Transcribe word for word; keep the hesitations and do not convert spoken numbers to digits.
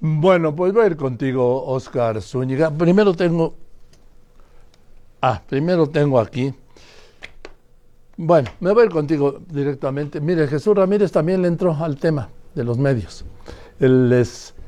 Bueno, pues voy a ir contigo, Oscar Zúñiga. Primero tengo, ah, primero tengo aquí. Bueno, me voy a ir contigo directamente. Mire, Jesús Ramírez también le entró al tema de los medios. Él es